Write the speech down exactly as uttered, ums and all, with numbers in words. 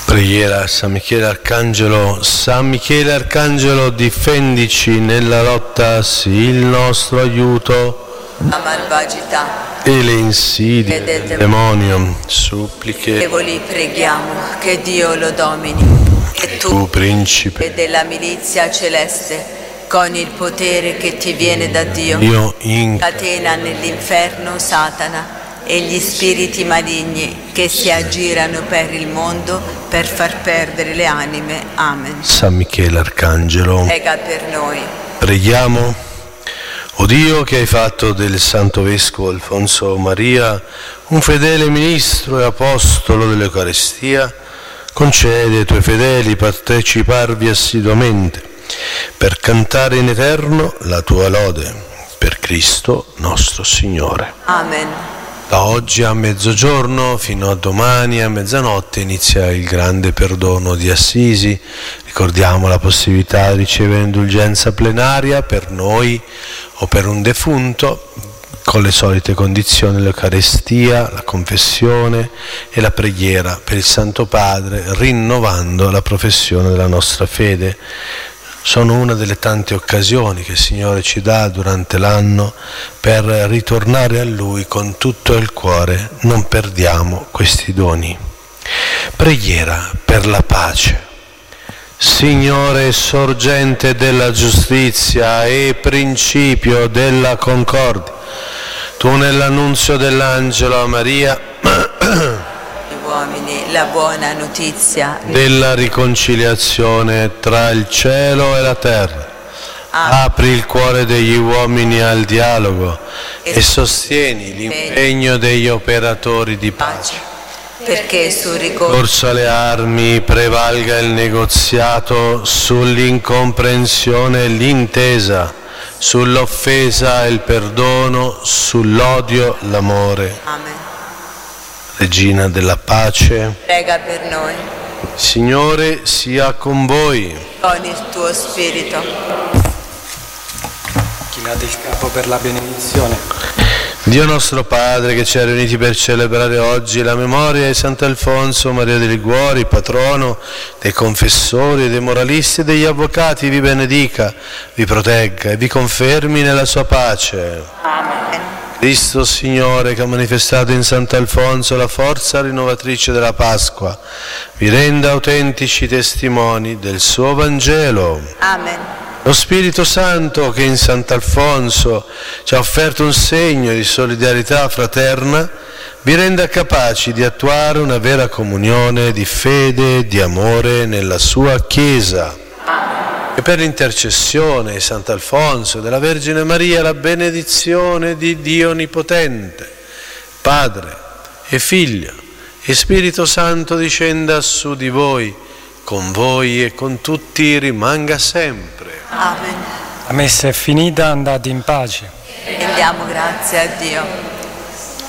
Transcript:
Preghiera a San Michele Arcangelo. San Michele Arcangelo, difendici nella lotta, sii il nostro aiuto. La malvagità e le insidie del del demonio, suppliche. Evoli preghiamo che Dio lo domini, e tu, tu principe e della milizia celeste, con il potere che ti viene da Dio, io in catena nell'inferno Satana e gli spiriti maligni che si aggirano per il mondo per far perdere le anime. Amen. San Michele Arcangelo, prega per noi. Preghiamo. O Dio, che hai fatto del Santo Vescovo Alfonso Maria un fedele ministro e apostolo dell'Eucaristia, concede ai tuoi fedeli parteciparvi assiduamente per cantare in eterno la tua lode, per Cristo nostro Signore. Amen. Da oggi a mezzogiorno fino a domani a mezzanotte inizia il grande perdono di Assisi. Ricordiamo la possibilità di ricevere indulgenza plenaria per noi o per un defunto, con le solite condizioni: l'Eucaristia, la confessione e la preghiera per il Santo Padre, rinnovando la professione della nostra fede. Sono una delle tante occasioni che il Signore ci dà durante l'anno per ritornare a Lui con tutto il cuore. Non perdiamo questi doni. Preghiera per la pace. Signore, sorgente della giustizia e principio della concordia, tu nell'annunzio dell'angelo a Maria uomini la buona notizia della riconciliazione tra il cielo e la terra. Amen. Apri il cuore degli uomini al dialogo e, e sostieni l'impegno degli operatori di pace, perché sul ricorso corso alle armi prevalga il negoziato sull'incomprensione e l'intesa, sull'offesa il perdono, sull'odio l'amore. Amen. Regina della pace, prega per noi. Signore sia con voi. Con il tuo spirito. Chinate il capo per la benedizione. Dio nostro Padre, che ci ha riuniti per celebrare oggi la memoria di Sant'Alfonso Maria de Liguori, patrono dei confessori, dei moralisti e degli avvocati, vi benedica, vi protegga e vi confermi nella sua pace. Amen. Cristo Signore, che ha manifestato in Sant'Alfonso la forza rinnovatrice della Pasqua, vi renda autentici testimoni del suo Vangelo. Amen. Lo Spirito Santo, che in Sant'Alfonso ci ha offerto un segno di solidarietà fraterna, vi renda capaci di attuare una vera comunione di fede e di amore nella sua Chiesa. E per l'intercessione di Sant'Alfonso e della Vergine Maria, la benedizione di Dio Onnipotente, Padre e Figlio e Spirito Santo discenda su di voi, con voi e con tutti rimanga sempre. Amen. La messa è finita, andate in pace. Rendiamo grazie a Dio.